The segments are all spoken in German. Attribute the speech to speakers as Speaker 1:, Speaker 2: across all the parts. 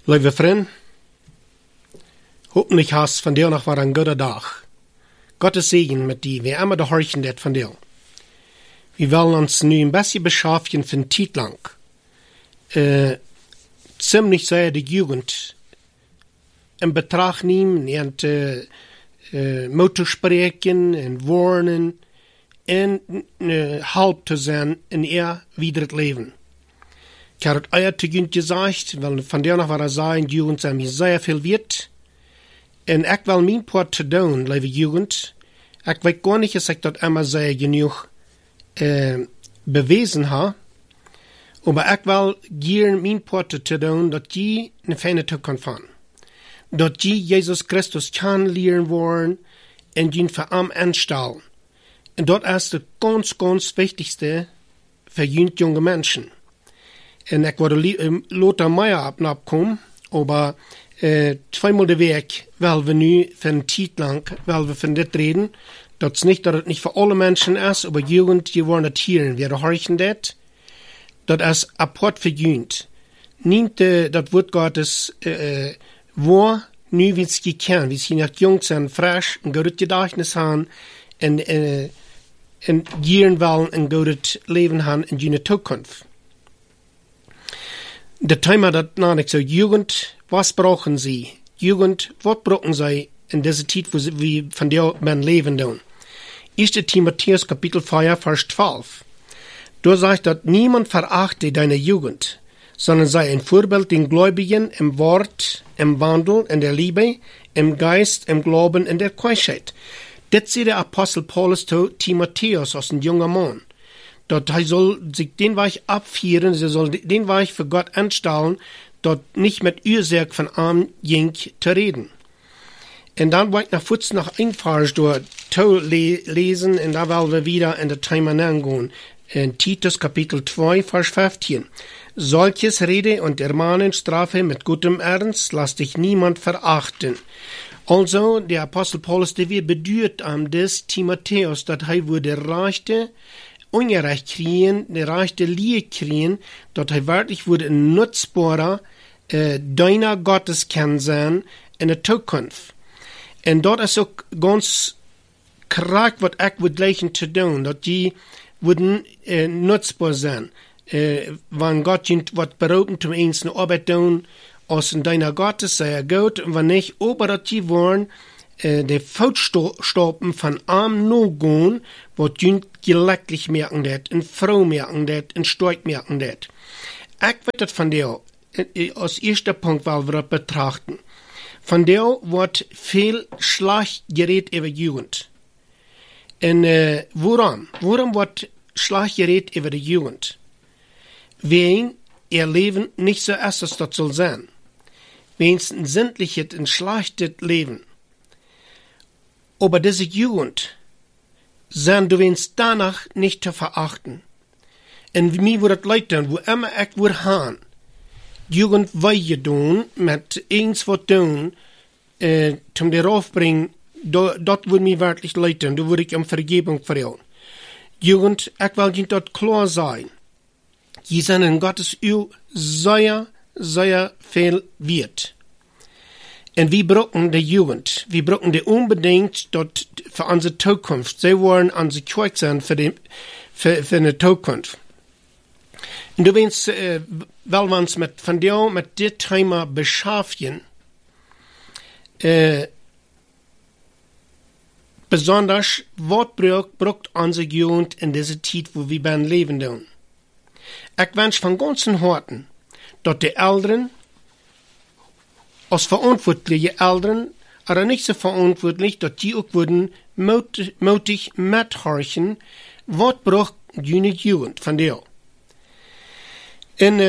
Speaker 1: Lieve vriend, hoffentlich hast van dir noch war ein guter Tag. Gottes Segen mit dir, wie immer der Horchen det von dir. Wir wollen uns nu ein bisschen beschaffen für eine Zeit lang. Ziemlich sehr die Jugend in Betracht nehmen und Motorspreken und warnen und halb zu sein in ihr wiederes Leben. Ich habe es euer Tugend gesagt, weil von der noch war er sagen, die Jugend sei mir sehr viel wert. Und ich will mein Part zu tun, liebe Jugend. Ich weiß gar nicht, dass ich das immer sehr genug bewiesen habe. Aber ich will gerne mein Part zu tun, dass die eine feine Zukunft haben. Dass die Jesus Christus kennenlernen wollen und ihn für ihn anstellen. Und das ist das ganz, ganz Wichtigste für junge Menschen. Und ich würde Lothar Meyer abkommen, aber zweimal der Weg, weil wir nu für eine Zeit lang, weil wir von das reden, dass es nicht für alle Menschen ist, aber Jugend, die wollen das hören, wir horchen das ist apart für Jugend. Nimmt das Wort Gottes, wo, nu wie es gekannt, wie sie noch jung sind, frisch, ein gutes Gedächtnis haben, und gehen wollen, ein gutes Leben haben in ihrer Zukunft. Der Thema das nicht so, Jugend, was brauchen sie? Jugend, was brauchen sie in dieser Zeit, wo sie von der man leben tun? 1. Timotheus Kapitel 4, Vers 12. Da sagt, dass niemand verachte deine Jugend, sondern sei ein Vorbild den Gläubigen im Wort, im Wandel, in der Liebe, im Geist, im Glauben, in der Keuschheit. Das sieht der Apostel Paulus zu Timotheus als ein junger Mann. Dort er soll sich den Weg abführen, er soll den Weg für Gott anstellen, dort nicht mit Ursache von arm Jink zu reden. Und dann wollte ich nach Futz noch ein Vers durch lesen, und da wollen wir wieder in der Thema gehen. In Titus Kapitel 2, Vers 15. Solches Rede und Ermahnen strafe mit gutem Ernst, lass dich niemand verachten. Also, der Apostel Paulus, der wir bedürt des Timotheus, dass er würde reichte, ungerecht kriegen, der reichte Lie kriegen, dass er wirklich würde ein nutzbarer, deiner Gottes kennen sein in der Zukunft. Und dort ist auch ganz krass, was ich würde gleichen zu tun, dass die würden nutzbar sein. Wenn Gott ihnen was beraubt, um eins eine Arbeit tun, aus deiner Gottes sei er gut, und wenn nicht, aber dass die wollen, die Fußstapfen von arm no gehen, wo die gelecklich merken det, und Frau merken det, und Storch merken det. Ich weiß das von der, als erster Punkt, weil wir das betrachten. Von der wird viel schlecht geredet über Jugend. Und warum? Warum wird schlecht geredet über die Jugend? Wen ihr Leben nicht so ist, als das soll sein. Wen's ein sinnliches, ein schlechtes Leben. Aber diese Jugend sind du wenigstens danach nicht zu verachten. Und mir wird das Leute, wo immer ich würde haben, Jugend weihe tun, mit eins was tun, zum dir aufbringen, dort würde mir wirklich leiten, da würde ich um Vergebung fragen. Jugend, ich will Ihnen dort klar sein. Die sind in Gottes Öl sehr, sehr viel wert. Und wir brauchen die Jugend. Wir brauchen die unbedingt dort für unsere Zukunft. Sie wollen unsere Kirche sein für eine Zukunft. Und du willst, weil wir uns mit dem Thema beschäftigen, besonders, was braucht unsere Jugend in dieser Zeit, wo wir beim Leben tun? Ich wünsche von ganzem Herzen, dass die Eltern, als verantwortliche Eltern, aber nicht so verantwortlich, dass die auch würden mutig mithorchen, was braucht die Jugend von dir? In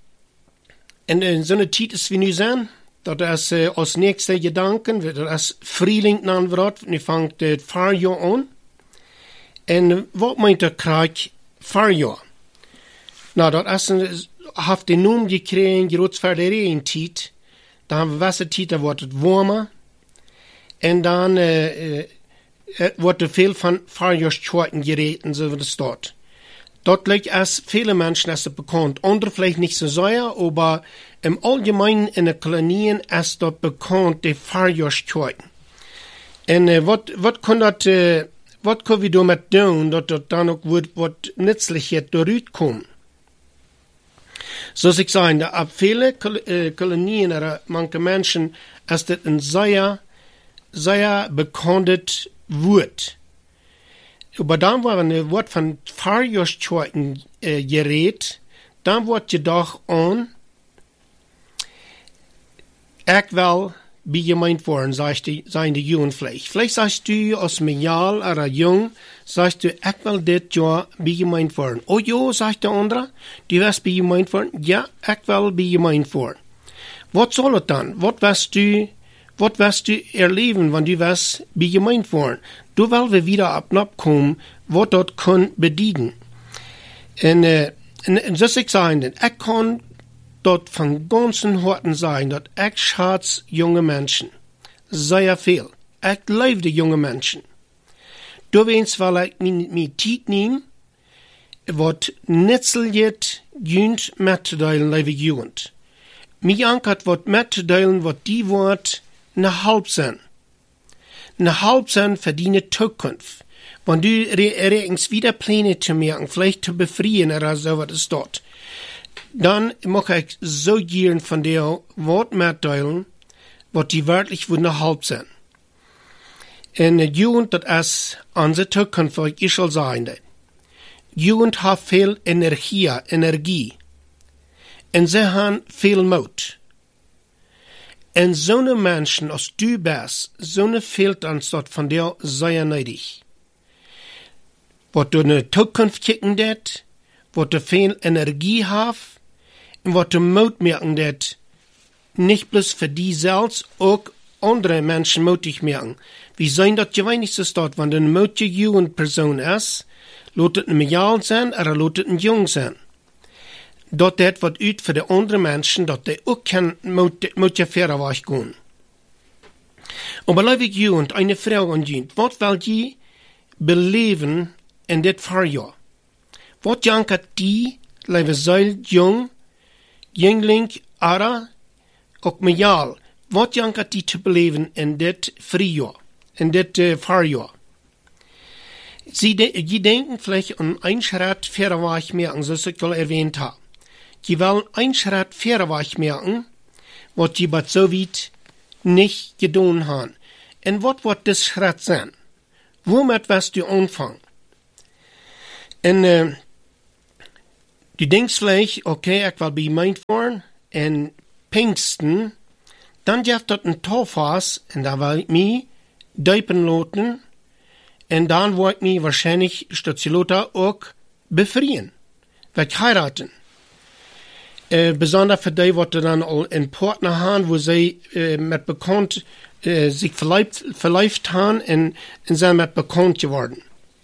Speaker 1: so einer Zeit ist wie nu sein, das ist als nächster Gedanken, das ist Frühling nan wird, und fängt das Fahrjahr an. Und was meint der Krieg Fahrjahr? Na, das ist, hat den Namen gekriegt, gerade für die Regenzeit. Da haben wir Wasserzeit, da wird es warmer. Und dann wird viel von Fahrjahrskirchen geredet, so wie das dort. Dort liegt es viele Menschen es bekannt. Andere vielleicht nicht so sehr, aber im Allgemeinen in den Kolonien ist dort bekannt die Feierlichkeiten. Und was können wir damit tun, dass dort dann auch was Nützliches durchkommt? So ich sagen, da ab viele Kolonien oder manche Menschen ist das ein sehr, sehr bekanntes Wort. Aber dann war ein Wort von Feierlichkeiten geredet, dann wird jedoch an, ich will wie gemeint worden, seien die Jungen vielleicht. Vielleicht sagst du als Medial oder Jung, sagst du, ich will das ja wie gemeint worden. Oh jo, sagt der andere, du wirst wie gemeint worden? Ja, ich will wie gemeint worden. Was soll es dann? Was wirst du erleben, wenn du wirst wie gemeint worden? Du willst wir wieder abkommen, was dort kann bedienen. Und so ich sagen, ich kann dort von ganzen Herzen sagen, dass ich schätze junge Menschen. Sehr viel. Ich liebe die junge Menschen. Du willst, weil ich mir Zeit nehme, was nützlich jünd mitzuteilen, liebe Jugend. Mir ankert was mitzuteilen, was die Wort eine halb sind. Eine halb sind für die Zukunft. Wenn du rechnest wieder Pläne zu machen, vielleicht zu befreien oder so was ist dort, dann mag ich so gern von dir Wort mitteilen, was die wirklich eine halb sind. Und die Jugend, das ist unsere Zukunft, was ich soll sagen. Jugend hat viel Energie. Und sie haben viel Mut. Und so eine Menschen, als du bist, so eine fehlt uns dort von dir sehr nötig. Was du eine Zukunft kicken det, was du viel Energie hast, und was du Mut merken det, nicht bloß für die selbst, auch andere Menschen mutig merken. Wie sein das gewöhnlichste dort, wenn du eine mutige Jugendperson ist, lot es ein Medial sein, oder lot es ein Jung sein. Dort das wat uit für die anderen Menschen, dat die auch kann moet je verder weg gehen. Aber liebe Jugend, eine Frage an Jugend, was will je beleven in dit Jahr? Was jankert die, liebe Seil, Jüngling, oder auch Medial, was jankert die zu beleven in dit Frühjahr, in dit Jahr? Sie denken vielleicht an ein Schritt verder weg merken, so ich al erwähnt habe. Je wollen ein Schritt verder merken, was je bei so weit nicht getan haben. Und was wird das Schritt sein? Womit wirst du anfangen? Und du denkst vielleicht, okay, ich will bei meint worden, in Pfingsten, dann gibt es ein Torfass, und da will ich mich döpen lassen, und dann will ich mich wahrscheinlich statt Lothar auch befreien, will ich heiraten. Besonders für die, die dann all in Partner haben, wo sie mit bekannt sich verleibt haben und sind mit bekannt geworden.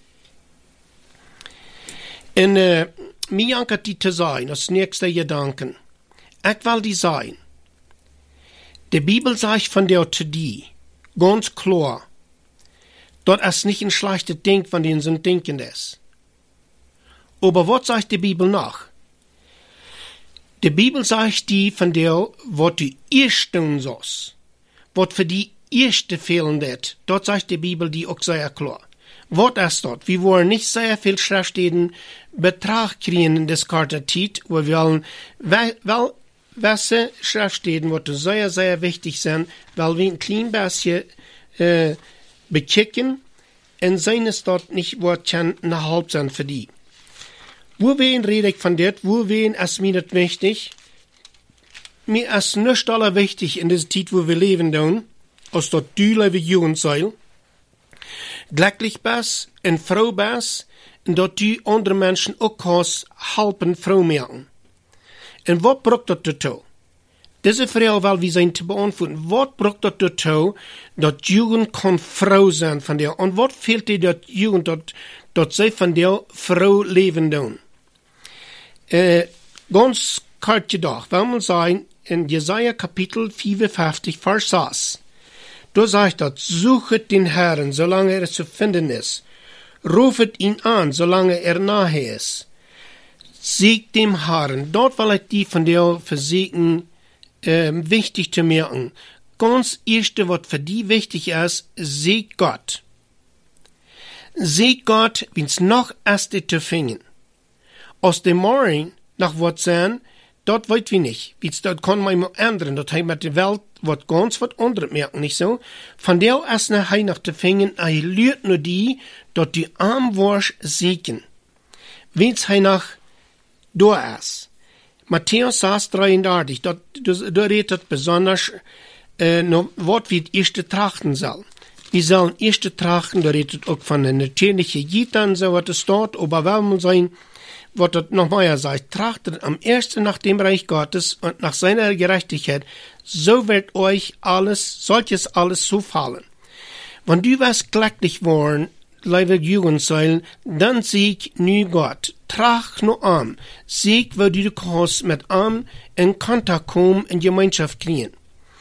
Speaker 1: Und mir ankert die zu sein, das nächste Gedanken. Ich will die sein. Die Bibel sagt von der zu die, ganz klar, dort ist nicht ein schlechtes Ding, von denen sie denken ist. Aber was sagt die Bibel noch? Die Bibel sagt die von der, was du erst tun sollst, was für die erste fehlen wird. Dort sagt die Bibel die auch sehr klar. Was ist dort? Wir wollen nicht sehr viel Schriftstellen Betrag kriegen in das Kartentit, wo wir wollen, welche Schriftstellen, die sehr, sehr wichtig sind, weil wir ein klein bisschen bekicken, und sein es dort nicht, was kann eine halb sein für die. Wo wen rede ich von det, wo wen ist mir das wichtig? Mir ist nicht aller wichtig in dieser Zeit, wo wir leben, dann, als dort du, liebe Jugend sei, glücklich bist, und froh bist, und dort du andere Menschen auch kannst helfen, froh merken. Und was braucht das dazu? Diese Frage will wir sein zu beantworten. Was braucht das dazu, dass Jugend kann froh sein von dir? Und was fehlt dir, dass Jugend, dass sie von dir froh leben tun? Ganz kort gedacht, wenn man sagen, in Jesaja Kapitel 54, Vers 6, da sagt er, suchet den Herrn, solange er zu finden ist. Rufet ihn an, solange er nahe ist. Sieg dem Herrn. Dort will ich die von dir versegnen, wichtig zu merken. Ganz erste, was für die wichtig ist, sieg Gott. Sieg Gott, wenn's noch erste zu finden. Aus dem Morgen, nach was sein, dort weit wir nicht. Wenn's dort kann man mal ändern, dort haben wir die Welt, was ganz was anderes merken, nicht so? Von der erst nach Hause nach zu finden, lürt nur die, dort die Armwursch siegen. Wenn's nach da ist. Matthäus 6,33, dort redet besonders, was wir erste trachten sollen. Wir sollen erste trachten, da redet auch von der natürlichen Gittern, so was es dort, aber wenn man sein, was das nochmal sagt, trachtet am ersten nach dem Reich Gottes und nach seiner Gerechtigkeit, so wird euch solches alles zufallen. Wenn du was glücklich worden, liebe Jugendsäulen, dann sieg nu Gott, trach nur an, sieg, wo du kannst mit ihm in Kontakt kommen, in Gemeinschaft kriegen.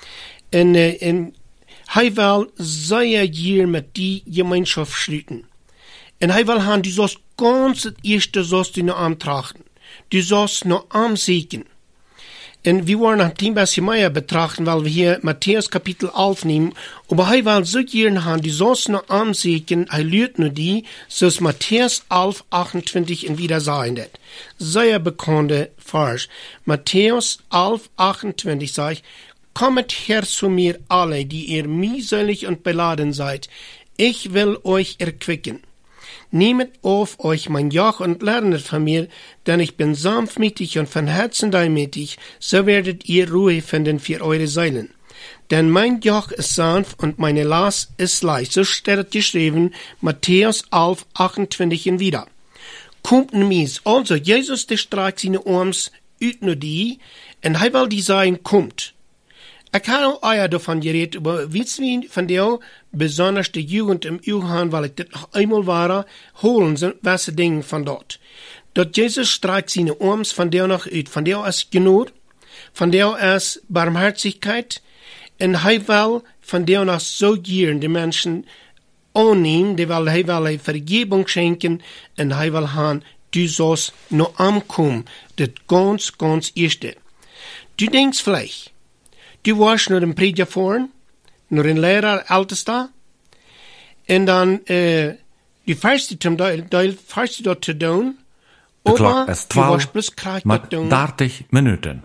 Speaker 1: Hij wil sehr hier mit die Gemeinschaft schließen. Und hij wil han, du sollst ganz das erste sollst du noch antrachten. Du sollst noch siegen. Und wir wollen ein Team bisschen mehr betrachten, weil wir hier Matthäus Kapitel 11 nehmen. Aber hij will so gern han, du sollst noch siegen, hij lügt nur die, so ist Matthäus 11, 28 in wieder sagen das. Sehr bekannte Vers. Matthäus 11, 28 sagt, kommet her zu mir alle, die ihr mühselig und beladen seid. Ich will euch erquicken. Nehmet auf euch mein Joch und lernet von mir, denn ich bin sanftmütig und von Herzen demütig, so werdet ihr Ruhe finden für eure Seelen. Denn mein Joch ist sanft und meine Last ist leicht. So steht geschrieben, Matthäus 11, 28 und wieder. Kommt mies, also Jesus, der streicht seine Arms ut nur die, und er will die sagen, kommt. Ich habe auch davon geredet, aber wisst ihr, von der besonders die Jugend im Johann, weil ich das noch einmal war, holen sind was Dinge von dort. Dort Jesus streicht seine Arms von der noch ut, von der ist Genot, von der ist Barmherzigkeit, und er will von der noch so gern die Menschen annehmen, er will Vergebung schenken, und er will haben, du sollst noch ankommen, das ganz, ganz Erste. Du denkst vielleicht, du warst nur ein Prediger vorn, nur ein Lehrer, Ältester, und dann, du fährst dort zu tun, aber du warst bloß krank
Speaker 2: mit 30 Minuten.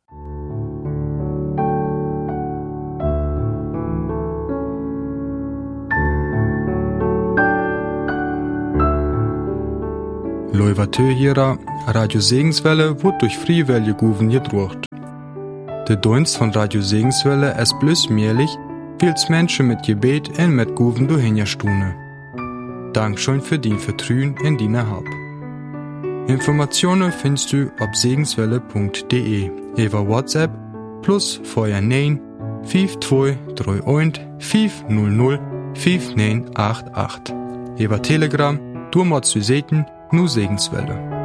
Speaker 3: Leuvatö Radio Segenswelle wird durch Friewelle Guven gedruckt. Der Dienst von Radio Segenswelle ist bloß möglich, weil es Menschen mit Gebet und mit Guven durchhinstune. Dankeschön für die Vertrauen in deine Hab. Informationen findest du auf segenswelle.de über WhatsApp plus vorher 9 5231 500 5988. Über Telegram, du mal zu sehen, nur Segenswelle.